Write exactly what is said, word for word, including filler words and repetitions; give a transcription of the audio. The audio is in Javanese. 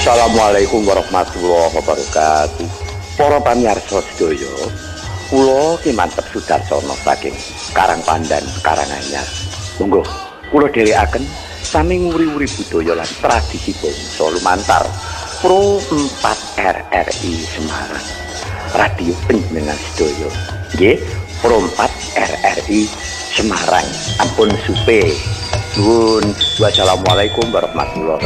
Assalamualaikum warahmatullahi wabarakatuh. Para pamirsa sedaya, kula ki mantep Sudarsono saking Karangpandan Karanganyar. Monggo kula dherekaken sami nguri-uri budaya lan tradisi bangsa lumantar Pro empat R R I Semarang. Radio Panjenengan sedaya. Nggih, Pro empat R R I Semarang. Ampun supe. Nuwun. Wassalamualaikum warahmatullahi